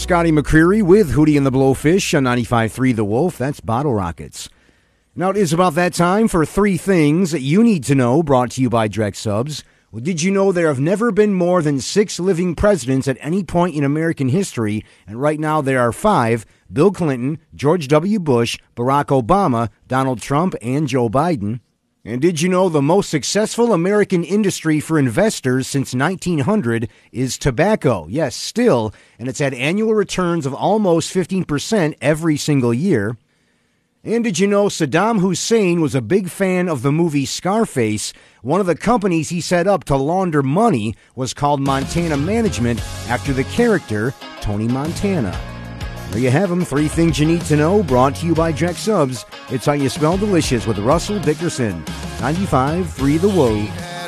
Scotty McCreery with Hootie and the Blowfish on 95.3 The Wolf. That's Bottle Rockets. Now it is about that time for three things that you need to know, brought to you by Drex Subs. Well, did you know there have never been more than 6 living presidents at any point in American history? And right now there are 5: Bill Clinton, George W. Bush, Barack Obama, Donald Trump, and Joe Biden. And did you know the most successful American industry for investors since 1900 is tobacco? Yes, still. And it's had annual returns of almost 15% every single year. And did you know Saddam Hussein was a big fan of the movie Scarface? One of the companies he set up to launder money was called Montana Management, after the character Tony Montana. There you have them, 3 things you need to know, brought to you by Drex Subs. It's how you smell delicious with Russell Dickerson. 95.3 The Wolf.